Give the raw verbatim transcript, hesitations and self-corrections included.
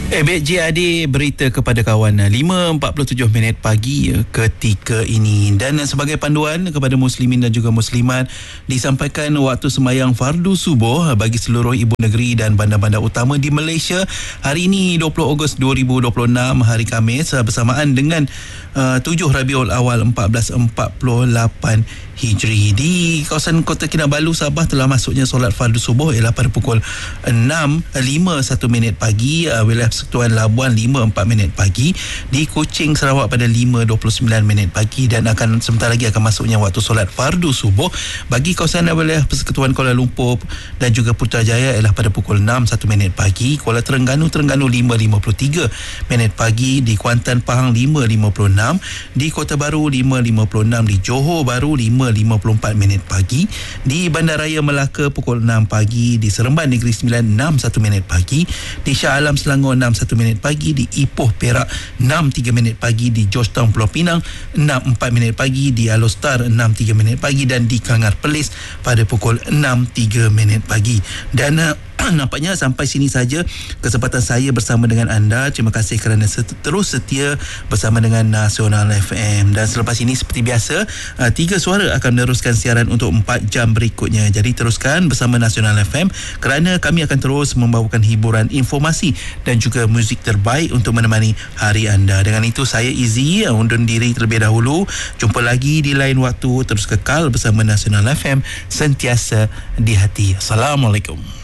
Eh, baik, J A D berita kepada kawan lima empat puluh tujuh minit pagi ketika ini. Dan sebagai panduan kepada muslimin dan juga muslimat, disampaikan waktu sembahyang fardu subuh bagi seluruh ibu negeri dan bandar-bandar utama di Malaysia hari ini dua puluh Ogos dua ribu dua puluh enam, hari Khamis, bersamaan dengan uh, tujuh Rabiul Awal empat belas empat puluh lapan Hijri. Di kawasan Kota Kinabalu, Sabah, telah masuknya solat fardu subuh ialah pada pukul enam lima puluh satu minit pagi, uh, wilayah Persekutuan Labuan lima empat minit pagi, di Kuching, Sarawak pada lima dua puluh sembilan minit pagi, dan akan sebentar lagi akan masuknya waktu solat fardu subuh bagi kawasan wilayah Persekutuan Kuala Lumpur dan juga Putrajaya ialah pada pukul enam satu minit pagi, Kuala Terengganu Terengganu lima lima puluh tiga minit pagi, di Kuantan Pahang lima lima puluh enam, di Kota Baru lima lima puluh enam, di Johor Bahru lima lima puluh empat minit pagi, di Bandaraya Melaka pukul enam pagi, di Seremban Negeri Sembilan enam satu minit pagi, di Shah Alam Selangor enam satu minit pagi, di Ipoh Perak enam tiga minit pagi, di Georgetown Pulau Pinang enam empat minit pagi, di Alostar enam tiga minit pagi, dan di Kangar Perlis pada pukul enam tiga minit pagi. Dan uh, nampaknya sampai sini saja kesempatan saya bersama dengan anda. Terima kasih kerana set- terus setia bersama dengan Nasional F M. Dan selepas ini seperti biasa, uh, Tiga Suara akan meneruskan siaran untuk empat jam berikutnya. Jadi teruskan bersama Nasional F M kerana kami akan terus membawakan hiburan, informasi dan juga muzik terbaik untuk menemani hari anda. Dengan itu saya Izzy uh, undur diri terlebih dahulu. Jumpa lagi di lain waktu. Terus kekal bersama Nasional F M, sentiasa di hati. Assalamualaikum.